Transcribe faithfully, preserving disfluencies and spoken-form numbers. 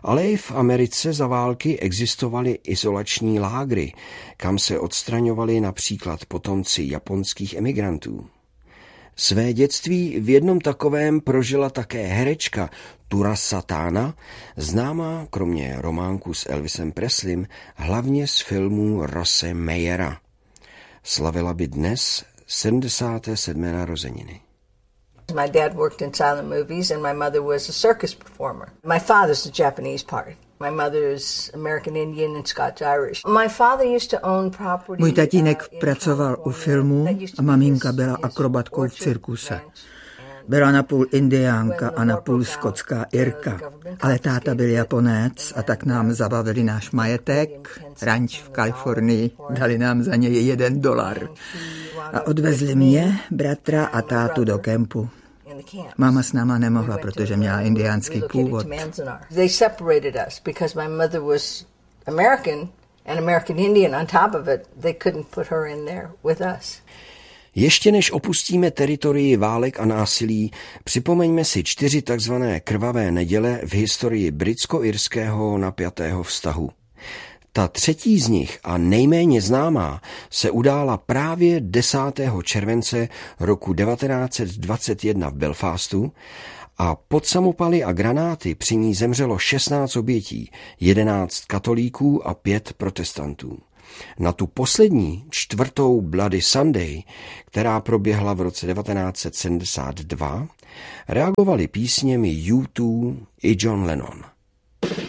Ale i v Americe za války existovaly izolační lágry, kam se odstraňovali například potomci japonských emigrantů. Své dětství v jednom takovém prožila také herečka Tura Satana, známá kromě románku s Elvisem Presleym hlavně z filmů Rosse Mayera. Slavila by dnes sedmdesáté sedmé narozeniny. My dad worked in silent movies and my mother was a circus performer. My father's the Japanese part. My mother's American Indian and Scotch Irish. My father used to own property. Můj tatínek pracoval u filmu a maminka byla akrobatkou v cirkuse. Byla napůl indiánka a napůl skotská Irka, ale táta byl Japonec a tak nám zabavili náš majetek, ranč v Kalifornii, dali nám za něj jeden dolar a odvezli mě, bratra a tátu do kempu. Máma s náma nemohla, protože měla indiánský původ. They separated us because my mother was American and American Indian on top of it. They couldn't put her in there with us. Ještě než opustíme teritorii válek a násilí, připomeňme si čtyři takzvané krvavé neděle v historii britsko-irského napjatého vztahu. Ta třetí z nich a nejméně známá se udála právě desátého července roku devatenáct set dvacet jedna v Belfastu a pod samopaly a granáty při ní zemřelo šestnáct obětí, jedenáct katolíků a pět protestantů. Na tu poslední, čtvrtou Bloody Sunday, která proběhla v roce devatenáct set sedmdesát dva, reagovali písněmi U dva i John Lennon.